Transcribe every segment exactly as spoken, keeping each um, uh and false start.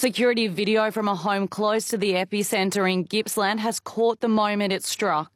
Security video from a home close to the epicentre in Gippsland has caught the moment it struck.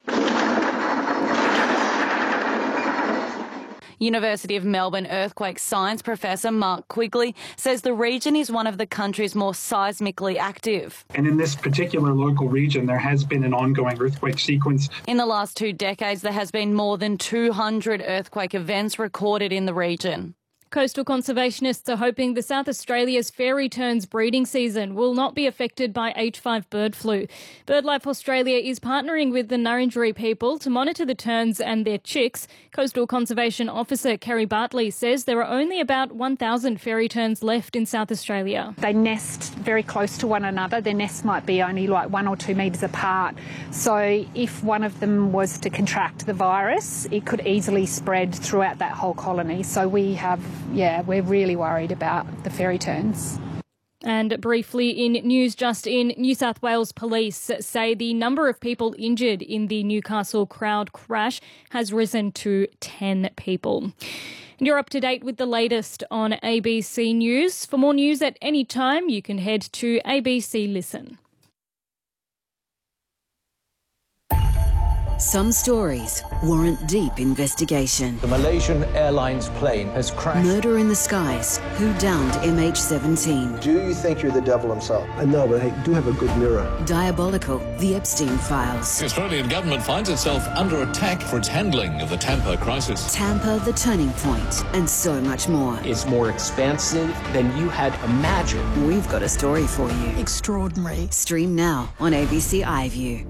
University of Melbourne earthquake science professor Mark Quigley says the region is one of the country's more seismically active. And in this particular local region, there has been an ongoing earthquake sequence. In the last two decades, there has been more than two hundred earthquake events recorded in the region. Coastal conservationists are hoping the South Australia's fairy terns breeding season will not be affected by H five bird flu. BirdLife Australia is partnering with the Nurrinjeri people to monitor the terns and their chicks. Coastal Conservation Officer Kerry Bartley says there are only about one thousand fairy terns left in South Australia. They nest very close to one another. Their nests might be only like one or two metres apart. So if one of them was to contract the virus, it could easily spread throughout that whole colony. So we have Yeah, we're really worried about the fairy terns. And briefly in news just in, New South Wales Police say the number of people injured in the Newcastle crowd crash has risen to ten people. And you're up to date with the latest on A B C News. For more news at any time, you can head to A B C Listen. Some stories warrant deep investigation. The Malaysian Airlines plane has crashed. Murder in the skies. Who downed M H seventeen? Do you think you're the devil himself? I know, but I do have a good mirror. Diabolical. The Epstein Files. The Australian government finds itself under attack for its handling of the Tampa crisis. Tampa, the turning point, and so much more. It's more expansive than you had imagined. We've got a story for you. Extraordinary. Stream now on A B C iView.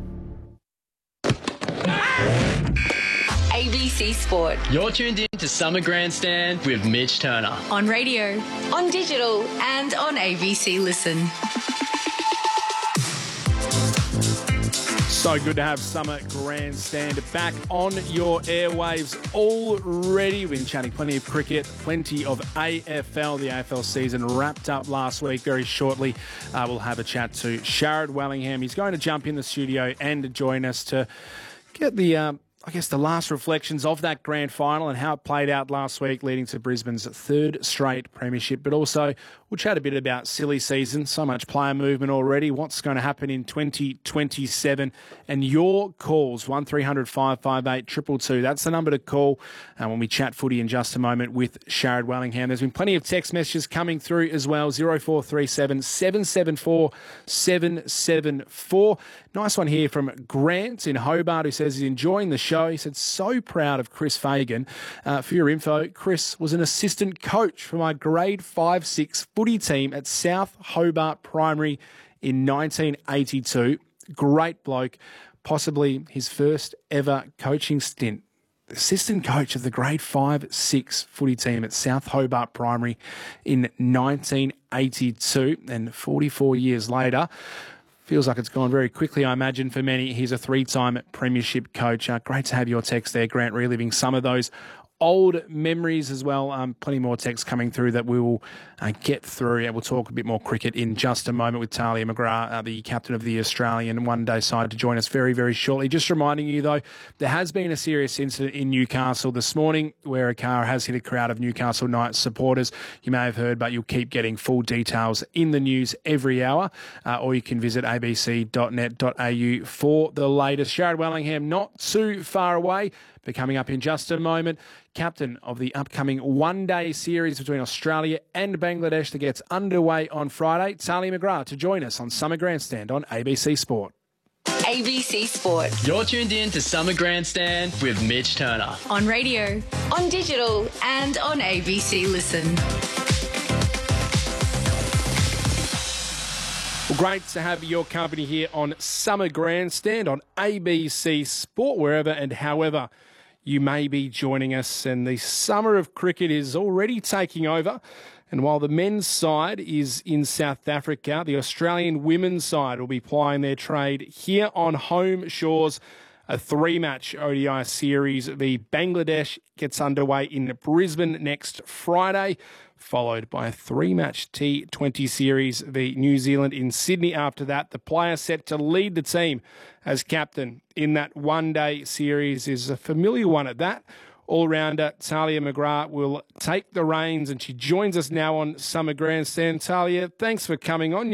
A B C Sport. You're tuned in to Summer Grandstand with Mitch Turner. On radio, on digital, and on A B C Listen. So good to have Summer Grandstand back on your airwaves already. We've been chatting plenty of cricket, plenty of A F L. The A F L season wrapped up last week. Very shortly, uh, we'll have a chat to Sharad Wellingham. He's going to jump in the studio and join us to get the, um, I guess, the last reflections of that grand final and how it played out last week, leading to Brisbane's third straight premiership. But also, we'll chat a bit about silly season, so much player movement already, what's going to happen in twenty twenty-seven, and your calls, one three hundred five five eight two two two. That's the number to call uh, when we chat footy in just a moment with Sharad Wellingham. There's been plenty of text messages coming through as well, zero four three seven seven seven four seven seven four. Nice one here from Grant in Hobart, who says he's enjoying the show. He said, so proud of Chris Fagan. Uh, for your info, Chris was an assistant coach for my grade five six footy team at South Hobart Primary in nineteen eighty-two. Great bloke, possibly his first ever coaching stint. Assistant coach of the grade five six footy team at South Hobart Primary in nineteen eighty-two, and forty-four years later, feels like it's gone very quickly, I imagine, for many. He's a three-time premiership coach. Uh, great to have your text there, Grant, reliving some of those old memories as well. Um, plenty more texts coming through that we will uh, get through. And we'll talk a bit more cricket in just a moment with Talia McGrath, uh, the captain of the Australian one-day side, to join us very, very shortly. Just reminding you, though, there has been a serious incident in Newcastle this morning where a car has hit a crowd of Newcastle Knights supporters. You may have heard, but you'll keep getting full details in the news every hour, uh, or you can visit a b c dot net dot a u for the latest. Sharad Wellingham not too far away, but coming up in just a moment, captain of the upcoming one-day series between Australia and Bangladesh that gets underway on Friday, Talia McGrath, to join us on Summer Grandstand on A B C Sport. A B C Sport. You're tuned in to Summer Grandstand with Mitch Turner. On radio, on digital, and on A B C Listen. Well, great to have your company here on Summer Grandstand on A B C Sport, wherever and however you may be joining us. And the summer of cricket is already taking over. And while the men's side is in South Africa, the Australian women's side will be plying their trade here on home shores. A three-match O D I series v Bangladesh gets underway in Brisbane next Friday, followed by a three-match T twenty series v New Zealand in Sydney after that. The player set to lead the team as captain in that one-day series is a familiar one at that. All-rounder Talia McGrath will take the reins, and she joins us now on Summer Grandstand. Talia, thanks for coming on.